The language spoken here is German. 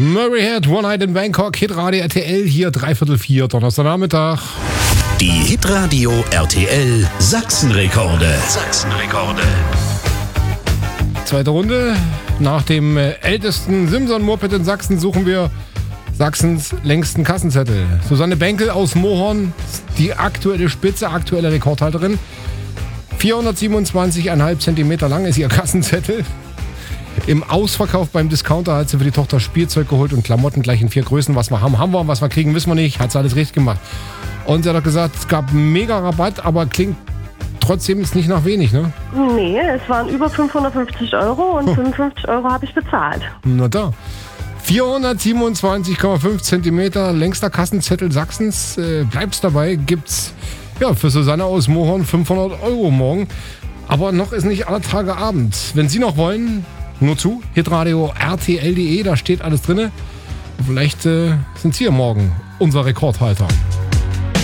Murray Head, One Night in Bangkok, Hitradio RTL, hier 3/4, Donnerstagnachmittag. Die Hitradio RTL Sachsenrekorde. Zweite Runde. Nach dem ältesten Simson-Moped in Sachsen suchen wir Sachsens längsten Kassenzettel. Susanne Benkel aus Mohorn, die aktuelle Spitze, aktuelle Rekordhalterin. 427,5 Zentimeter lang ist ihr Kassenzettel. Im Ausverkauf beim Discounter hat sie für die Tochter Spielzeug geholt und Klamotten gleich in 4 Größen. Was wir haben, haben wir. Und was wir kriegen, wissen wir nicht. Hat sie alles richtig gemacht. Und sie hat auch gesagt, es gab mega Rabatt, aber klingt trotzdem ist nicht nach wenig, ne? Nee, es waren über 550 Euro und 55 Euro habe ich bezahlt. Na da. 427,5 Zentimeter längster Kassenzettel Sachsens. Bleibt's dabei, gibt's ja für Susanne aus Mohorn 500 Euro morgen. Aber noch ist nicht aller Tage Abend. Wenn Sie noch wollen, nur zu, hitradio rtl.de, da steht alles drin. Vielleicht sind Sie ja morgen unser Rekordhalter.